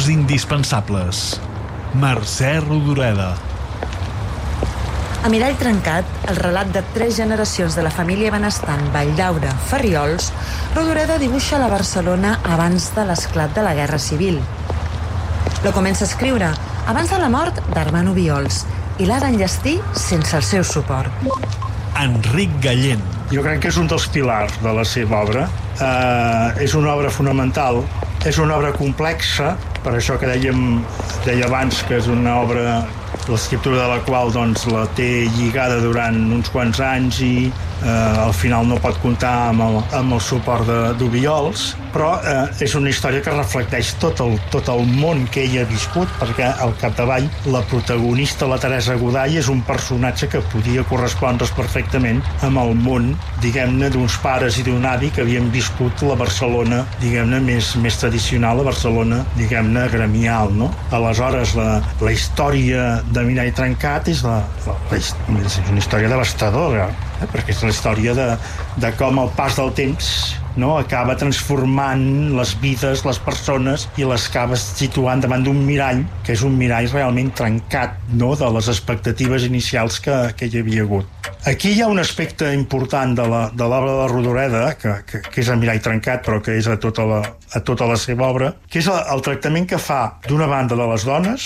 actors indispensables. Mercè Rodoreda. A Mirall trencat, el relat de 3 generacions de la família benestant Valldaura Ferriols, Rodoreda dibuixa la Barcelona abans de l'esclat de la Guerra Civil. Lo comença a escriure abans de la mort d'Armand Obiols i l'ha d'enllestir sense el seu suport. Enric Gallent. Jo crec que és un dels pilars de la seva obra. És una obra fonamental, és una obra complexa, per això que deia abans que és una obra l'escriptura de la qual doncs, la té lligada durant uns quants anys i al final no pot comptar amb el suport d'Obiols, però és una història que reflecteix tot el món que ella ha viscut, perquè al capdavall la protagonista, la Teresa Goday, és un personatge que podia correspondre's perfectament amb el món, diguem-ne, d'uns pares i d'un avi que havien viscut la Barcelona, diguem-ne, més tradicional, la Barcelona, diguem-ne, gremial, no? Aleshores, la història de Mirall trencat és una història devastadora, perquè és la història de com el pas del temps, no, acaba transformant les vides, les persones, i les acaba situant davant d'un mirall, que és un mirall realment trencat, no, de les expectatives inicials que hi havia hagut. Aquí hi ha un aspecte important de l'obra de Rodoreda, que és el mirall trencat, però que és a tota la seva obra, que és el tractament que fa, d'una banda, de les dones,